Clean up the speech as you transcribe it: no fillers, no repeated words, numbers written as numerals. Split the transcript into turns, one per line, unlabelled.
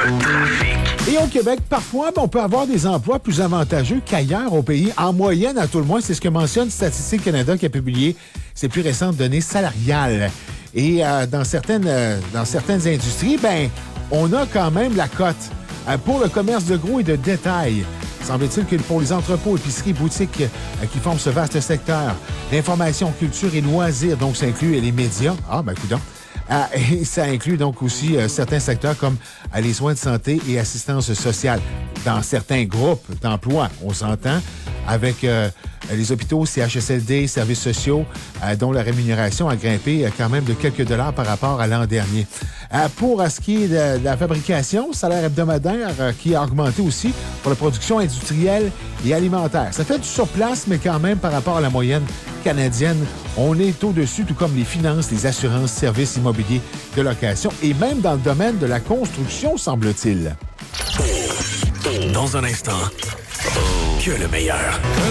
Et au Québec, parfois, on peut avoir des emplois plus avantageux qu'ailleurs au pays. En moyenne, à tout le moins, c'est ce que mentionne Statistique Canada qui a publié ses plus récentes données salariales. Et dans certaines industries, on a quand même la cote. Pour le commerce de gros et de détail, semble-t-il que pour les entrepôts, épiceries, boutiques qui forment ce vaste secteur, l'information, culture et loisirs, donc ça inclut les médias. Coudonc. Et ça inclut donc aussi certains secteurs comme les soins de santé et assistance sociale. Dans certains groupes d'emploi, on s'entend, avec les hôpitaux, CHSLD, services sociaux, dont la rémunération a grimpé quand même de quelques dollars par rapport à l'an dernier. Pour ce qui est de la fabrication, salaire hebdomadaire qui a augmenté aussi pour la production industrielle et alimentaire. Ça fait du surplace, mais quand même par rapport à la moyenne canadienne, on est au-dessus, tout comme les finances, les assurances, services immobiliers de location et même dans le domaine de la construction, semble-t-il.
Dans un instant, que le meilleur.